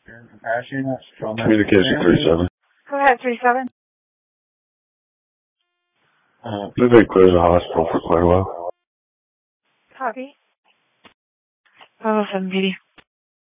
Communication 37. Go ahead, 37. They've been clear the hospital for quite a while. Copy. 507 PD.